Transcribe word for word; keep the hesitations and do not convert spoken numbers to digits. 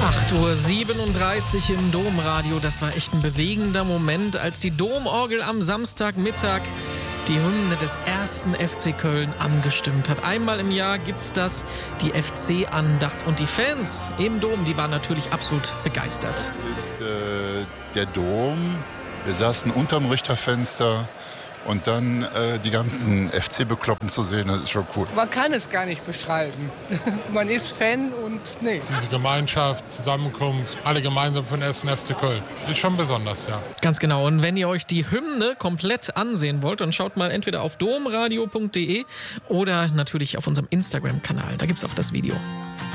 acht Uhr siebenunddreißig im Domradio. Das war echt ein bewegender Moment, als die Domorgel am Samstagmittag die Hymne des ersten F C Köln angestimmt hat. Einmal im Jahr gibt's das, die F C-Andacht. Und die Fans im Dom, die waren natürlich absolut begeistert. Das ist äh, der Dom. Wir saßen unterm Richterfenster. Und dann äh, die ganzen F C-Bekloppen zu sehen, das ist schon cool. Man kann es gar nicht beschreiben. Man ist Fan und nee. Diese Gemeinschaft, Zusammenkunft, alle gemeinsam für den ersten F C Köln. Ist schon besonders, ja. Ganz genau. Und wenn ihr euch die Hymne komplett ansehen wollt, dann schaut mal entweder auf domradio punkt de oder natürlich auf unserem Instagram-Kanal. Da gibt's auch das Video.